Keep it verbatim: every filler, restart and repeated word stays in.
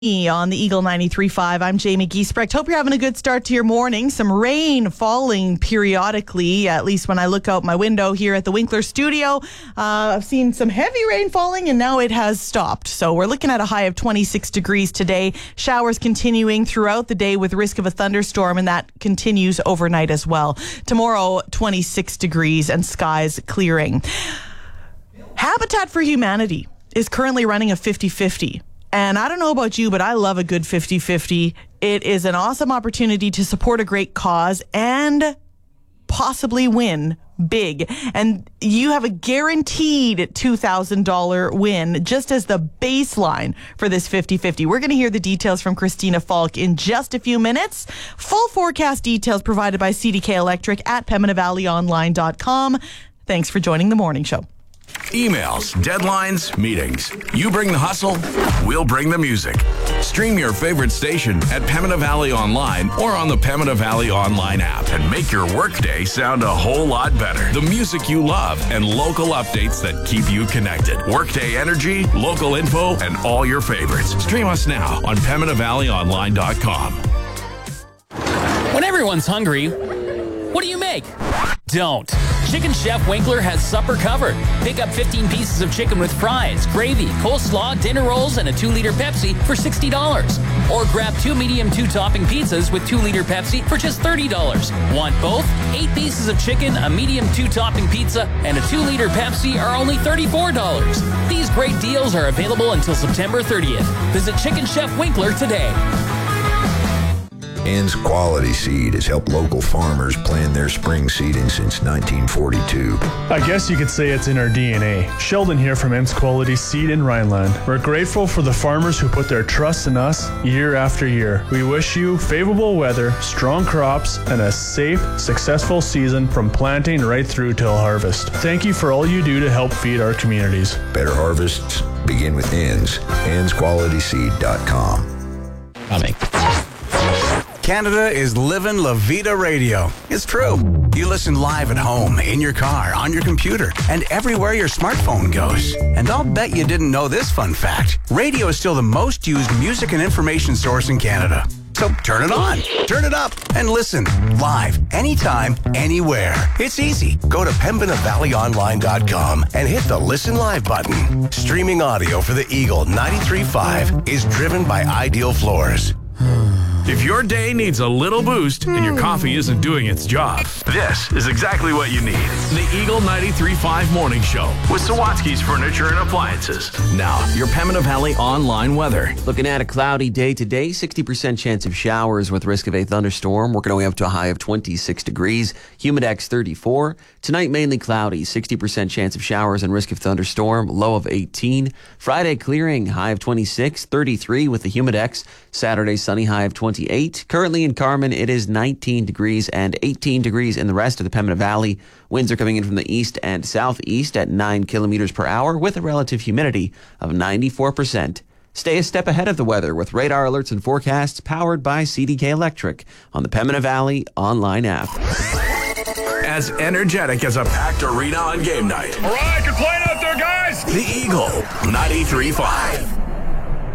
On the Eagle ninety-three point five, I'm Jamie Giesbrecht. Hope you're having a good start to your morning. Some rain falling periodically, at least when I look out my window here at the Winkler studio. Uh, I've seen some heavy rain falling and now it has stopped. So we're looking at a high of twenty-six degrees today. Showers continuing throughout the day with risk of a thunderstorm, and that continues overnight as well. Tomorrow, twenty-six degrees and skies clearing. Habitat for Humanity is currently running a fifty-fifty. And I don't know about you, but I love a good fifty-fifty. It is an awesome opportunity to support a great cause and possibly win big. And you have a guaranteed two thousand dollars win just as the baseline for this fifty-fifty. We're going to hear the details from Christina Falk in just a few minutes. Full forecast details provided by C D K Electric at Pembina Valley Online dot com. Thanks for joining the morning show. Emails, deadlines, meetings. You bring the hustle, we'll bring the music. Stream your favorite station at Pembina Valley Online or on the Pembina Valley Online app and make your workday sound a whole lot better. The music you love and local updates that keep you connected. Workday energy, local info, and all your favorites. Stream us now on Pembina Valley Online dot com. When everyone's hungry, what do you make? Don't. Chicken Chef Winkler has supper covered. Pick up fifteen pieces of chicken with fries, gravy, coleslaw, dinner rolls, and a two liter Pepsi for sixty dollars. Or grab two medium two-topping pizzas with two liter Pepsi for just thirty dollars. Want both? Eight pieces of chicken, a medium two-topping pizza, and a two liter Pepsi are only thirty-four dollars. These great deals are available until September thirtieth. Visit Chicken Chef Winkler today. Ann's Quality Seed has helped local farmers plan their spring seeding since nineteen forty-two. I guess you could say it's in our D N A. Sheldon here from Ann's Quality Seed in Rhineland. We're grateful for the farmers who put their trust in us year after year. We wish you favorable weather, strong crops, and a safe, successful season from planting right through till harvest. Thank you for all you do to help feed our communities. Better harvests begin with Ann's. Ann's Quality Seed dot com. Coming. Canada is living La Vida Radio. It's true. You listen live at home, in your car, on your computer, and everywhere your smartphone goes. And I'll bet you didn't know this fun fact. Radio is still the most used music and information source in Canada. So turn it on, turn it up, and listen live, anytime, anywhere. It's easy. Go to Pembina Valley Online dot com and hit the Listen Live button. Streaming audio for the Eagle ninety-three point five is driven by Ideal Floors. If your day needs a little boost and your coffee isn't doing its job, this is exactly what you need. The Eagle ninety-three point five Morning Show with Sawatsky's Furniture and Appliances. Now, your Pembina Valley online weather. Looking at a cloudy day today, sixty percent chance of showers with risk of a thunderstorm. Working our way up to a high of twenty-six degrees. Humidex thirty-four. Tonight, mainly cloudy, sixty percent chance of showers and risk of thunderstorm. Low of eighteen. Friday, clearing, high of twenty-six. thirty-three with the Humidex. Saturday, sunny, high of twenty-eight. Currently in Carman, it is nineteen degrees and eighteen degrees in the rest of the Pembina Valley. Winds are coming in from the east and southeast at nine kilometers per hour with a relative humidity of ninety-four percent. Stay a step ahead of the weather with radar alerts and forecasts powered by C D K Electric on the Pembina Valley online app. As energetic as a packed arena on game night. All right, good playing out there, guys. The Eagle ninety-three point five.